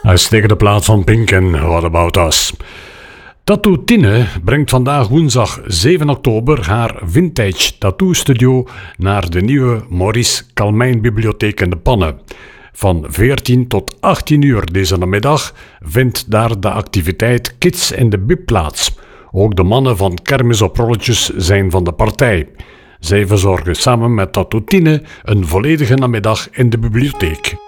Hij is tegen de plaat van Pink en What About Us. Tattoo Tine brengt vandaag woensdag 7 oktober haar vintage tattoo studio naar de nieuwe Maurice Calmijn bibliotheek in de Pannen. Van 14 tot 18 uur deze namiddag vindt daar de activiteit Kids in de Bib plaats. Ook de mannen van Kermis op Rolletjes zijn van de partij. Zij verzorgen samen met Tattoo Tine een volledige namiddag in de bibliotheek.